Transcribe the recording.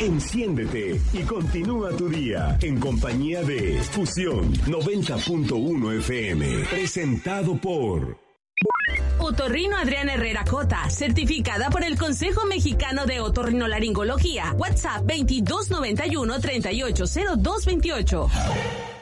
Enciéndete y continúa tu día en compañía de Fusión 90.1 FM. Presentado por Otorrino Adriana Herrera Cota, certificada por el Consejo Mexicano de Otorrinolaringología. WhatsApp 2291-380228.